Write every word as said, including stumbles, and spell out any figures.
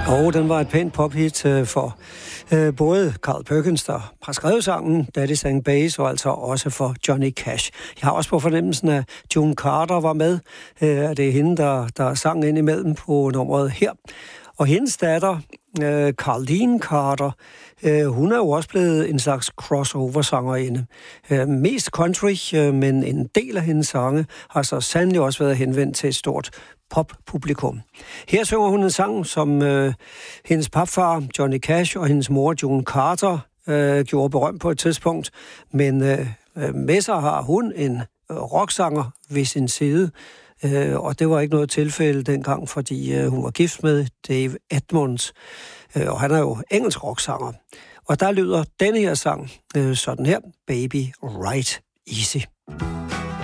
Og den var et pænt pophit øh, for øh, både Carl Perkins, der har skrevet sangen, Daddy Sang Bass, og altså også for Johnny Cash. Jeg har også på fornemmelsen, at June Carter var med. Øh, det er hende, der, der sang ind imellem på nummeret her. Og hendes datter, øh, Carleen Carter, øh, hun er jo også blevet en slags crossover-sangerinde. Øh, mest country, øh, men en del af hendes sange har så sandelig også været henvendt til et stort poppublikum. Her synger hun en sang, som øh, hendes papfar, Johnny Cash, og hendes mor, June Carter, øh, gjorde berømt på et tidspunkt. Men øh, med sig har hun en øh, rocksanger ved sin side, øh, og det var ikke noget tilfælde dengang, fordi øh, hun var gift med Dave Edmunds, øh, og han er jo engelsk rocksanger. Og der lyder denne her sang øh, sådan her, Baby Right Easy.